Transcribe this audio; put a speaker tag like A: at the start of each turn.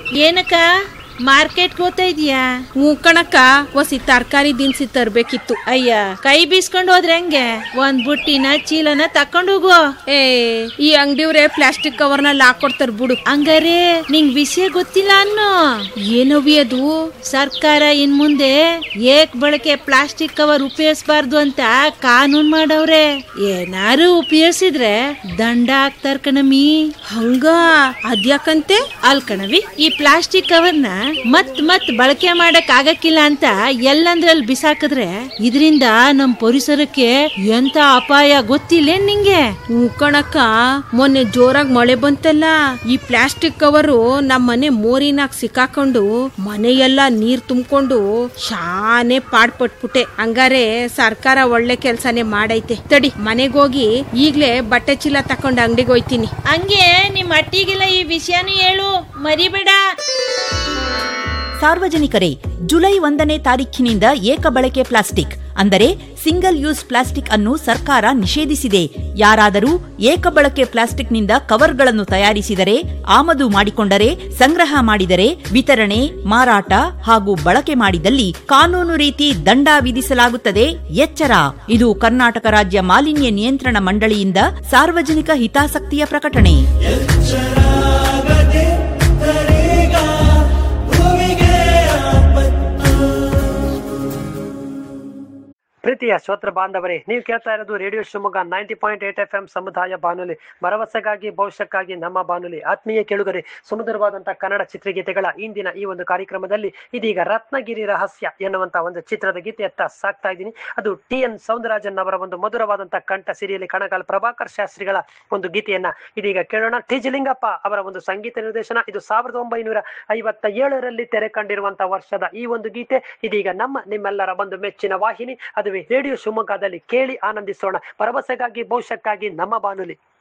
A: ಏನಕ್ಕ ಮಾರ್ಕೆಟ್ಗೆ ಹೋಗ್ತಾ ಇದೀಯಾ?
B: ಕಣಕ್ಕ, ಒಸಿ ತರಕಾರಿ ದಿನಸಿ ತರ್ಬೇಕಿತ್ತು.
A: ಅಯ್ಯ, ಕೈ ಬೀಸ್ಕೊಂಡು ಹೋದ್ರೆ ಹೆಂಗೆ? ಒಂದ್ ಬುಟ್ಟಿನ ಚೀಲನ ತಕೊಂಡ್ ಹೋಗು.
B: ಈ ಅಂಗಡಿಯವ್ರೆ ಪ್ಲಾಸ್ಟಿಕ್ ಕವರ್ನಲ್ಲಿ ಹಾಕೊಡ್ತಾರ ಬಿಡು.
A: ಹಂಗಾರೆ ನಿಂಗ್ ವಿಷಯ ಗೊತ್ತಿಲ್ಲ ಅನ್ನೋ?
B: ಏನವಿ ಅದು?
A: ಸರ್ಕಾರ ಇನ್ ಮುಂದೆ ಏಕ್ ಬಳಕೆ ಪ್ಲಾಸ್ಟಿಕ್ ಕವರ್ ಉಪಯೋಗಿಸಬಾರ್ದು ಅಂತ ಕಾನೂನ್ ಮಾಡವ್ರೆ. ಏನಾರು ಉಪಯೋಗಿಸಿದ್ರೆ ದಂಡ ಹಾಕ್ತಾರ ಕಣಮಿ.
B: ಹಂಗ? ಅದ್ಯಾಕಂತೆ?
A: ಅಲ್ ಕಣವಿ, ಈ ಪ್ಲಾಸ್ಟಿಕ್ ಕವರ್ನ ಮತ್ ಬಳಕೆ ಮಾಡಕ್ ಆಗಕ್ಕಿಲ್ಲ ಅಂತ ಎಲ್ಲಂದ್ರಲ್ಲಿ ಬಿಸಾಕಿದ್ರೆ ಇದರಿಂದ ನಮ್ ಪರಿಸರಕ್ಕೆ ಎಂತ ಅಪಾಯ ಗೊತ್ತಿಲ್ಲ ನಿಂಗೆ?
B: ಕಣಕ್ಕ, ಮೊನ್ನೆ ಜೋರಾಗಿ ಮಳೆ ಬಂತಲ್ಲ, ಈ ಪ್ಲಾಸ್ಟಿಕ್ ಕವರು ನಮ್ ಮನೆ ಮೋರಿನಾಗ ಸಿಕ್ಕಾಕೊಂಡು ಮನೆಯೆಲ್ಲ ನೀರ್ ತುಂಬಿಕೊಂಡು ಶಾನೆ ಪಾಡ್ಪಟ್ಬಿಟ್ಟೆ. ಹಂಗಾರೆ ಸರ್ಕಾರ ಒಳ್ಳೆ ಕೆಲ್ಸನೇ ಮಾಡೈತೆ. ತಡಿ, ಮನೆಗೋಗಿ ಈಗ್ಲೇ ಬಟ್ಟೆ ಚೀಲ ತಕೊಂಡ್ ಅಂಗಡಿಗೆ ಹೋಯ್ತೀನಿ.
A: ಹಂಗೆ ನಿಮ್ ಅಟ್ಟಿಗೆಲ್ಲ ಈ ವಿಷಯನೂ ಹೇಳು, ಮರಿಬೇಡ.
C: ಸಾರ್ವಜನಿಕರೇ, ಜುಲೈ 1ನೇ ತಾರೀಖಿನಿಂದ ಏಕಬಳಕೆ ಪ್ಲಾಸ್ಟಿಕ್ ಅಂದರೆ ಸಿಂಗಲ್ ಯೂಸ್ ಪ್ಲಾಸ್ಟಿಕ್ ಅನ್ನು ಸರ್ಕಾರ ನಿಷೇಧಿಸಿದೆ. ಯಾರಾದರೂ ಏಕಬಳಕೆ ಪ್ಲಾಸ್ಟಿಕ್ನಿಂದ ಕವರ್ಗಳನ್ನು ತಯಾರಿಸಿದರೆ, ಆಮದು ಮಾಡಿಕೊಂಡರೆ, ಸಂಗ್ರಹ ಮಾಡಿದರೆ, ವಿತರಣೆ, ಮಾರಾಟ ಹಾಗೂ ಬಳಕೆ ಮಾಡಿದಲ್ಲಿ ಕಾನೂನು ರೀತಿ ದಂಡ ವಿಧಿಸಲಾಗುತ್ತದೆ. ಎಚ್ಚರ! ಇದು ಕರ್ನಾಟಕ ರಾಜ್ಯ ಮಾಲಿನ್ಯ ನಿಯಂತ್ರಣ ಮಂಡಳಿಯಿಂದ ಸಾರ್ವಜನಿಕ ಹಿತಾಸಕ್ತಿಯ ಪ್ರಕಟಣೆ.
D: ಪ್ರೀತಿಯ ಶ್ರೋತೃ ಬಾಂಧವರೇ, ನೀವು ಕೇಳ್ತಾ ಇರೋದು ರೇಡಿಯೋ ಶಿವಮೊಗ್ಗ 90.8 FM ಸಮುದಾಯ ಬಾನುಲಿ, ಭರವಸೆಗಾಗಿ ಭವಿಷ್ಯಕ್ಕಾಗಿ ನಮ್ಮ ಬಾನುಲಿ. ಆತ್ಮೀಯ ಕೇಳುಗರೆ, ಸುಮಧುರವಾದಂತಹ ಕನ್ನಡ ಚಿತ್ರಗೀತೆಗಳ ಇಂದಿನ ಈ ಒಂದು ಕಾರ್ಯಕ್ರಮದಲ್ಲಿ ಇದೀಗ ರತ್ನಗಿರಿ ರಹಸ್ಯ ಎನ್ನುವಂತ ಒಂದು ಚಿತ್ರದ ಗೀತೆಯತ್ತ ಸಾಕ್ತಾ ಇದ್ದೀನಿ. ಅದು TN ಸೌಂದರರಾಜನ್ ಅವರ ಒಂದು ಮಧುರವಾದಂತಹ ಕಂಠ ಸಿರಿಯಲ್ಲಿ ಕಣಗಾಲ್ ಪ್ರಭಾಕರ್ ಶಾಸ್ತ್ರಿಗಳ ಒಂದು ಗೀತೆಯನ್ನ ಇದೀಗ ಕೇಳೋಣ. ಟಿಜಿಲಿಂಗಪ್ಪ ಅವರ ಒಂದು ಸಂಗೀತ ನಿರ್ದೇಶನ. ಇದು 1957ರಲ್ಲಿ ತೆರೆ ಕಂಡಿರುವಂತಹ ವರ್ಷದ ಈ ಒಂದು ಗೀತೆ ಇದೀಗ ನಿಮ್ಮೆಲ್ಲರ ಒಂದು ಮೆಚ್ಚಿನ ವಾಹಿನಿ, ಅದುವೇ ರೇಡಿಯೋ ಶಿವಮೊಗ್ಗದಲ್ಲಿ ಕೇಳಿ ಆನಂದಿಸೋಣ. ಭರವಸೆಗಾಗಿ ಭವಿಷ್ಯಕ್ಕಾಗಿ ನಮ್ಮ ಬಾನುಲಿ.